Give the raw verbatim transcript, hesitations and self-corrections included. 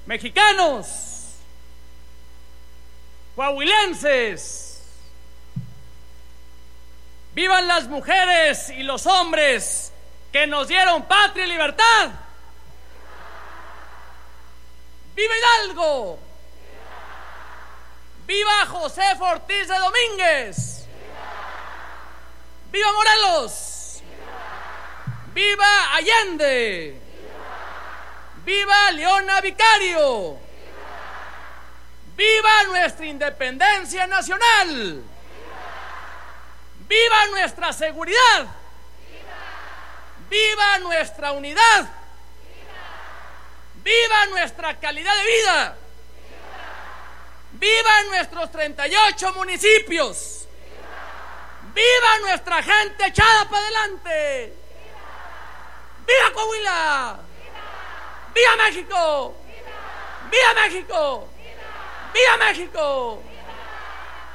mexicanos, coahuilenses, vivan las mujeres y los hombres que nos dieron patria y libertad. ¡Viva Hidalgo! ¡Viva José Ortiz de Domínguez! ¡Viva Morelos! ¡Viva Allende! ¡Viva Leona Vicario! ¡Viva nuestra independencia nacional! ¡Viva nuestra seguridad! ¡Viva nuestra unidad! ¡Viva nuestra calidad de vida! ¡Viva nuestros treinta y ocho municipios! ¡Viva nuestra gente echada para adelante! ¡Viva Coahuila! ¡Viva México! ¡Viva México! ¡Viva México!